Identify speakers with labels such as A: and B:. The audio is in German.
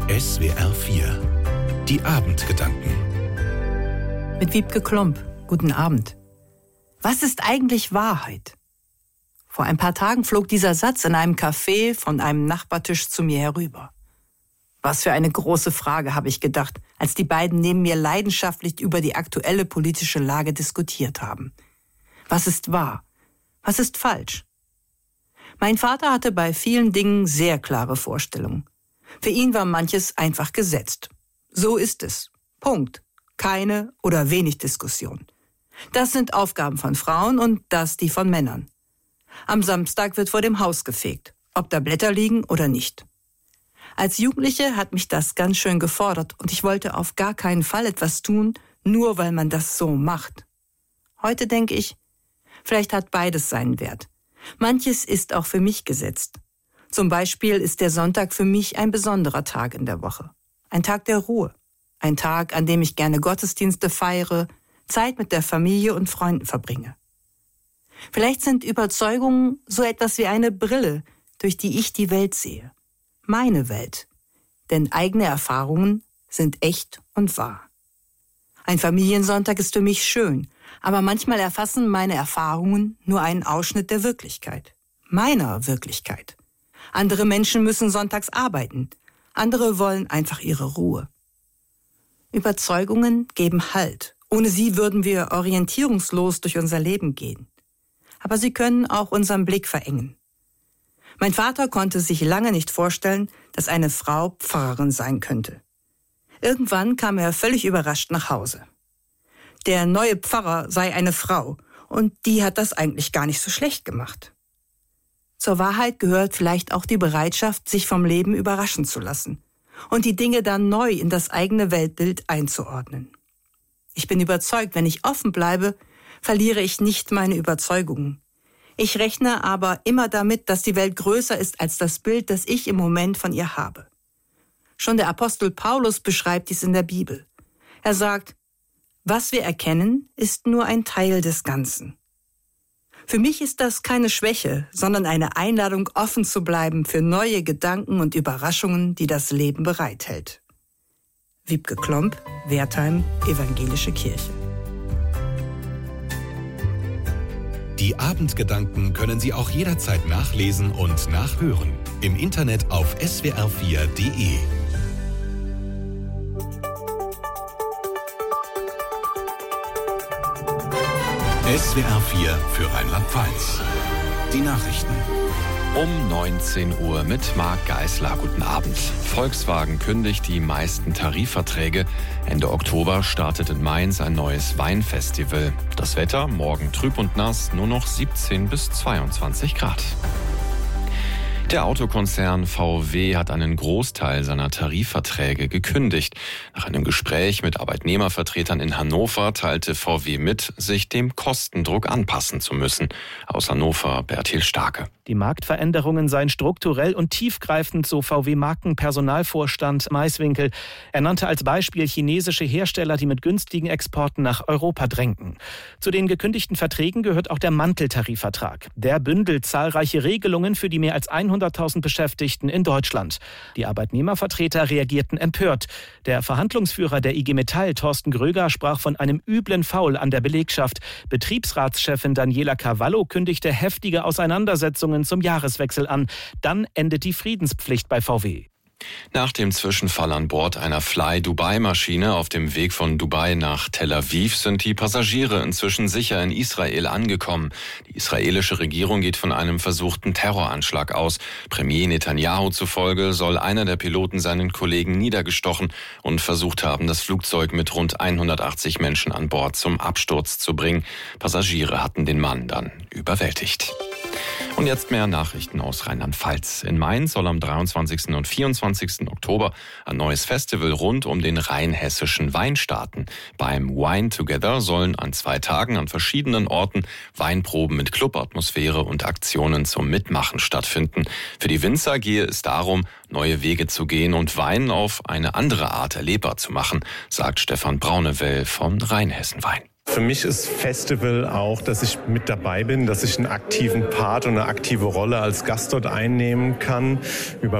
A: SWR 4 Die Abendgedanken
B: Mit Wiebke Klomp. Guten Abend. Was ist eigentlich Wahrheit? Vor ein paar Tagen flog dieser Satz in einem Café von einem Nachbartisch zu mir herüber. Was für eine große Frage, habe ich gedacht, als die beiden neben mir leidenschaftlich über die aktuelle politische Lage diskutiert haben. Was ist wahr? Was ist falsch? Mein Vater hatte bei vielen Dingen sehr klare Vorstellungen. Für ihn war manches einfach gesetzt. So ist es. Punkt. Keine oder wenig Diskussion. Das sind Aufgaben von Frauen und das die von Männern. Am Samstag wird vor dem Haus gefegt, ob da Blätter liegen oder nicht. Als Jugendliche hat mich das ganz schön gefordert und ich wollte auf gar keinen Fall etwas tun, nur weil man das so macht. Heute denke ich, vielleicht hat beides seinen Wert. Manches ist auch für mich gesetzt. Zum Beispiel ist der Sonntag für mich ein besonderer Tag in der Woche. Ein Tag der Ruhe. Ein Tag, an dem ich gerne Gottesdienste feiere, Zeit mit der Familie und Freunden verbringe. Vielleicht sind Überzeugungen so etwas wie eine Brille, durch die ich die Welt sehe. Meine Welt. Denn eigene Erfahrungen sind echt und wahr. Ein Familiensonntag ist für mich schön, aber manchmal erfassen meine Erfahrungen nur einen Ausschnitt der Wirklichkeit. Meiner Wirklichkeit. Andere Menschen müssen sonntags arbeiten. Andere wollen einfach ihre Ruhe. Überzeugungen geben Halt. Ohne sie würden wir orientierungslos durch unser Leben gehen. Aber sie können auch unseren Blick verengen. Mein Vater konnte sich lange nicht vorstellen, dass eine Frau Pfarrerin sein könnte. Irgendwann kam er völlig überrascht nach Hause. Der neue Pfarrer sei eine Frau und die hat das eigentlich gar nicht so schlecht gemacht. Zur Wahrheit gehört vielleicht auch die Bereitschaft, sich vom Leben überraschen zu lassen und die Dinge dann neu in das eigene Weltbild einzuordnen. Ich bin überzeugt, wenn ich offen bleibe, verliere ich nicht meine Überzeugungen. Ich rechne aber immer damit, dass die Welt größer ist als das Bild, das ich im Moment von ihr habe. Schon der Apostel Paulus beschreibt dies in der Bibel. Er sagt, was wir erkennen, ist nur ein Teil des Ganzen. Für mich ist das keine Schwäche, sondern eine Einladung, offen zu bleiben für neue Gedanken und Überraschungen, die das Leben bereithält. Wiebke Klomp, Wertheim, Evangelische Kirche.
A: Die Abendgedanken können Sie auch jederzeit nachlesen und nachhören. Im Internet auf swr4.de. SWR 4 für Rheinland-Pfalz. Die Nachrichten.
C: Um 19 Uhr mit Marc Geisler. Guten Abend. Volkswagen kündigt die meisten Tarifverträge. Ende Oktober startet in Mainz ein neues Weinfestival. Das Wetter morgen trüb und nass, nur noch 17 bis 22 Grad. Der Autokonzern VW hat einen Großteil seiner Tarifverträge gekündigt. Nach einem Gespräch mit Arbeitnehmervertretern in Hannover teilte VW mit, sich dem Kostendruck anpassen zu müssen. Aus Hannover Bertil Starke.
D: Die Marktveränderungen seien strukturell und tiefgreifend, so VW-Markenpersonalvorstand Maiswinkel. Er nannte als Beispiel chinesische Hersteller, die mit günstigen Exporten nach Europa drängten. Zu den gekündigten Verträgen gehört auch der Manteltarifvertrag. Der bündelt zahlreiche Regelungen für die mehr als 100.000 Beschäftigten in Deutschland. Die Arbeitnehmervertreter reagierten empört. Der Verhandlungsführer der IG Metall, Thorsten Gröger, sprach von einem üblen Foul an der Belegschaft. Betriebsratschefin Daniela Cavallo kündigte heftige Auseinandersetzungen zum Jahreswechsel an. Dann endet die Friedenspflicht bei VW.
C: Nach dem Zwischenfall an Bord einer Fly-Dubai-Maschine auf dem Weg von Dubai nach Tel Aviv sind die Passagiere inzwischen sicher in Israel angekommen. Die israelische Regierung geht von einem versuchten Terroranschlag aus. Premier Netanyahu zufolge soll einer der Piloten seinen Kollegen niedergestochen und versucht haben, das Flugzeug mit rund 180 Menschen an Bord zum Absturz zu bringen. Passagiere hatten den Mann dann überwältigt. Und jetzt mehr Nachrichten aus Rheinland-Pfalz. In Mainz soll am 23. und 24. Oktober ein neues Festival rund um den rheinhessischen Wein starten. Beim Wine Together sollen an 2 Tagen an verschiedenen Orten Weinproben mit Clubatmosphäre und Aktionen zum Mitmachen stattfinden. Für die Winzer gehe es darum, neue Wege zu gehen und Wein auf eine andere Art erlebbar zu machen, sagt Stefan Braunewell von Rheinhessen Wein.
E: Für mich ist Festival auch, dass ich mit dabei bin, dass ich einen aktiven Part und eine aktive Rolle als Gast dort einnehmen kann. Wie bei